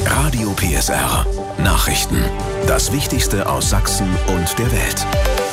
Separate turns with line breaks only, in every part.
Radio PSR. Nachrichten. Das Wichtigste aus Sachsen und der Welt.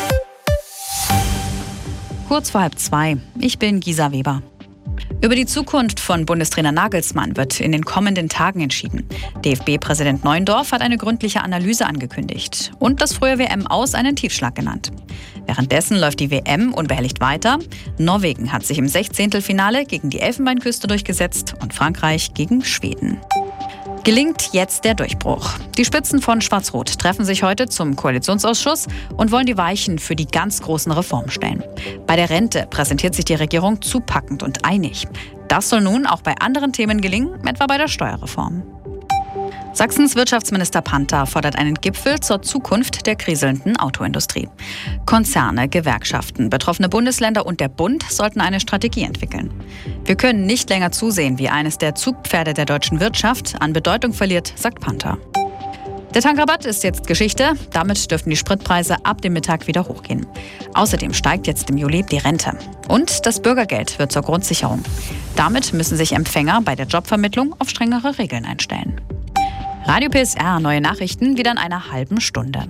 Kurz vor 1:30. Ich bin Gisa Weber. Über die Zukunft von Bundestrainer Nagelsmann wird in den kommenden Tagen entschieden. DFB-Präsident Neuendorf hat eine gründliche Analyse angekündigt und das frühe WM-Aus einen Tiefschlag genannt. Währenddessen läuft die WM unbehelligt weiter. Norwegen hat sich im 16. Finale gegen die Elfenbeinküste durchgesetzt und Frankreich gegen Schweden. Gelingt jetzt der Durchbruch. Die Spitzen von Schwarz-Rot treffen sich heute zum Koalitionsausschuss und wollen die Weichen für die ganz großen Reformen stellen. Bei der Rente präsentiert sich die Regierung zupackend und einig. Das soll nun auch bei anderen Themen gelingen, etwa bei der Steuerreform. Sachsens Wirtschaftsminister Panther fordert einen Gipfel zur Zukunft der kriselnden Autoindustrie. Konzerne, Gewerkschaften, betroffene Bundesländer und der Bund sollten eine Strategie entwickeln. Wir können nicht länger zusehen, wie eines der Zugpferde der deutschen Wirtschaft an Bedeutung verliert, sagt Panther. Der Tankrabatt ist jetzt Geschichte. Damit dürften die Spritpreise ab dem Mittag wieder hochgehen. Außerdem steigt jetzt im Juli die Rente. Und das Bürgergeld wird zur Grundsicherung. Damit müssen sich Empfänger bei der Jobvermittlung auf strengere Regeln einstellen. Radio PSR, neue Nachrichten wieder in einer halben Stunde.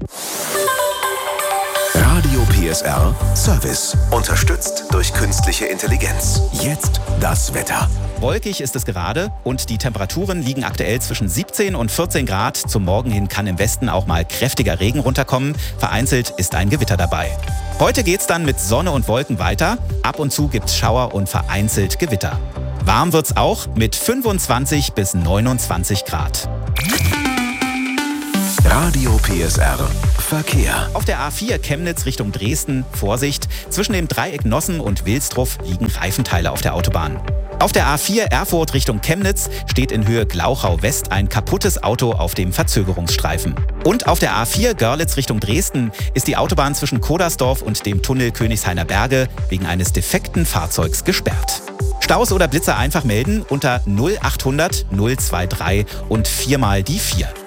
Radio PSR Service. Unterstützt durch künstliche Intelligenz. Jetzt das Wetter.
Wolkig ist es gerade und die Temperaturen liegen aktuell zwischen 17 und 14 Grad. Zum Morgen hin kann im Westen auch mal kräftiger Regen runterkommen. Vereinzelt ist ein Gewitter dabei. Heute geht's dann mit Sonne und Wolken weiter. Ab und zu gibt's Schauer und vereinzelt Gewitter. Warm wird's auch mit 25 bis 29 Grad.
Radio PSR Verkehr.
Auf der A4 Chemnitz Richtung Dresden, Vorsicht, zwischen dem Dreieck Nossen und Wilsdruff liegen Reifenteile auf der Autobahn. Auf der A4 Erfurt Richtung Chemnitz steht in Höhe Glauchau West ein kaputtes Auto auf dem Verzögerungsstreifen. Und auf der A4 Görlitz Richtung Dresden ist die Autobahn zwischen Kodersdorf und dem Tunnel Königshainer Berge wegen eines defekten Fahrzeugs gesperrt. Staus oder Blitzer einfach melden unter 0800 023 und 4 mal die 4.